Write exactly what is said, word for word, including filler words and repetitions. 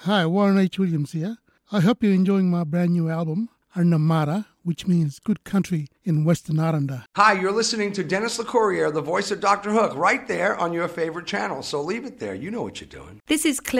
Hi, Warren H. Williams here. I hope you're enjoying my brand new album, Arnamara, which means good country in Western Aranda. Hi, you're listening to Dennis LeCourrier, the voice of Doctor Hook, right there on your favorite channel. So leave it there. You know what you're doing. This is Claire.